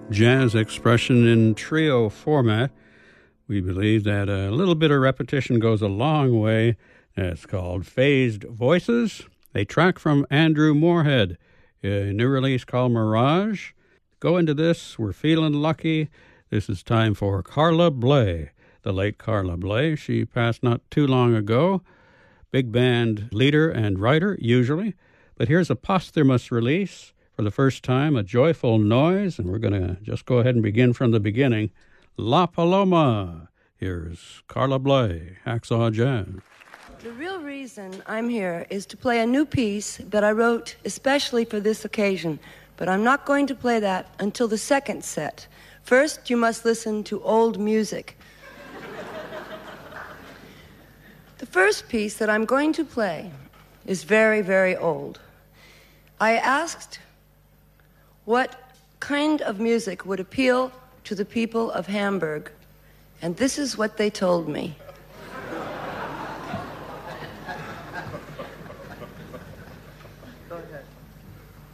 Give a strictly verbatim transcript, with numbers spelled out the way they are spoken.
jazz expression in trio format. We believe that a little bit of repetition goes a long way. It's called Phased Voices, a track from Andrew Moorhead, a new release called Mirage. Go into this, we're feeling lucky. This is time for Carla Bley, the late Carla Bley. She passed not too long ago. Big band leader and writer, usually. But here's a posthumous release. For the first time, a joyful noise, and we're going to just go ahead and begin from the beginning. La Paloma. Here's Carla Bley, Hacksaw Jazz. The real reason I'm here is to play a new piece that I wrote especially for this occasion, but I'm not going to play that until the second set. First, you must listen to old music. The first piece that I'm going to play is very, very old. I asked what kind of music would appeal to the people of Hamburg, and this is what they told me.